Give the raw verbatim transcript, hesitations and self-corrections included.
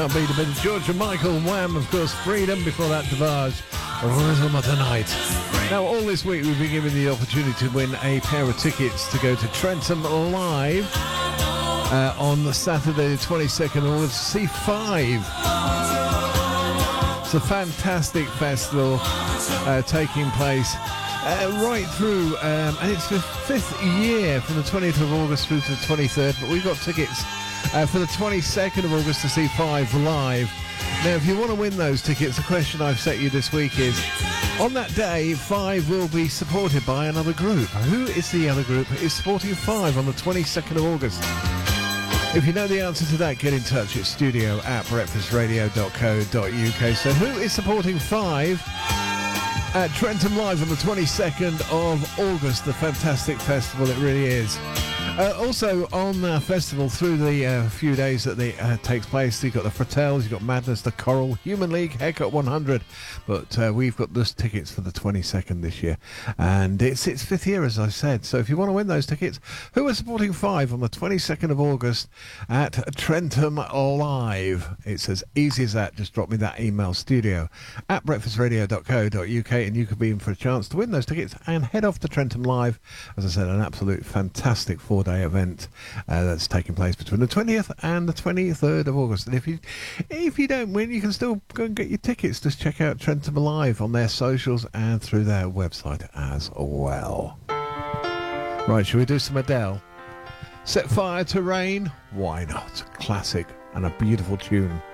That'll be the bit of George and Michael and Wham, of course, Freedom. Before that, Devage, Rhythm of the Night. Now, all this week we've been given the opportunity to win a pair of tickets to go to Trentham Live uh, on the Saturday the twenty-second of August to see Five. It's a fantastic festival uh, taking place uh, right through, um, and it's the fifth year from the twentieth of August through to the twenty-third, but we've got tickets Uh, for the twenty-second of August to see Five live. Now, if you want to win those tickets, the question I've set you this week is, on that day, Five will be supported by another group. Who is the other group that is supporting Five on the twenty-second of August? If you know the answer to that, get in touch at studio at breakfast radio dot co dot uk. So who is supporting Five at Trentham Live on the twenty-second of August? The fantastic festival it really is. Uh, also on the festival through the uh, few days that it uh, takes place, you've got the Fratells, you've got Madness, the Coral, Human League, Haircut one hundred, but uh, we've got those tickets for the twenty-second this year, and it's its fifth year, as I said. So if you want to win those tickets, who are supporting Five on the twenty-second of August at Trentham Live? It's as easy as that. Just drop me that email, studio at breakfast radio dot co dot uk, and you could be in for a chance to win those tickets and head off to Trentham Live. As I said, an absolute fantastic four day event uh, that's taking place between the twentieth and the twenty-third of August. And if you if you don't win, you can still go and get your tickets. Just check out Trentham Live on their socials and through their website as well. Right, shall we do some Adele? Set Fire to Rain? Why not? Classic and a beautiful tune.